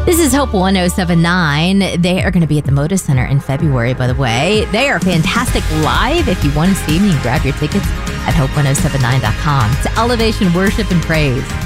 This is Hope 1079. They are going to be at the Moda Center in February, by the way. They are fantastic live. If you want to see me, grab your tickets at hope1079.com. It's Elevation Worship and Praise.